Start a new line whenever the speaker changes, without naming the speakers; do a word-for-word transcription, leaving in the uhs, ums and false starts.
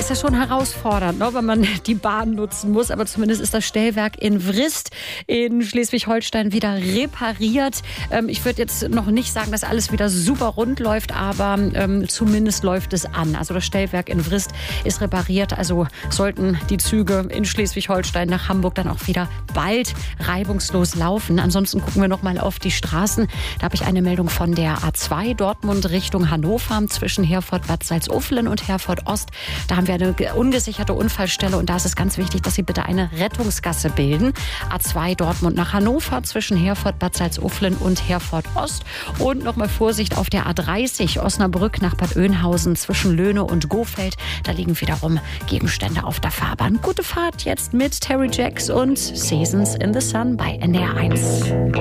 ist ja schon herausfordernd, ne, wenn man die Bahn nutzen muss. Aber zumindest ist das Stellwerk in Vrist in Schleswig-Holstein wieder repariert. Ähm, ich würde jetzt noch nicht sagen, dass alles wieder super rund läuft, aber ähm, zumindest läuft es an. Also das Stellwerk in Vrist ist repariert. Also sollten die Züge in Schleswig-Holstein nach Hamburg dann auch wieder bald reibungslos laufen. Ansonsten gucken wir noch mal auf die Straßen. Da habe ich eine Meldung von der A zwei Dortmund Richtung Hannover zwischen Herford-Bad Salzuflen und Herford-Ost. Da haben wir eine ungesicherte Unfallstelle und da ist es ganz wichtig, dass Sie bitte eine Rettungsgasse bilden. A zwei Dortmund nach Hannover zwischen Herford-Bad Salzuflen und Herford-Ost. Und nochmal Vorsicht auf der A dreißig Osnabrück nach Bad Oeynhausen zwischen Löhne und Gofeld. Da liegen wiederum Gegenstände auf der Fahrbahn. Gute Fahrt jetzt mit Terry Jacks und Seasons in the Sun bei N D R eins.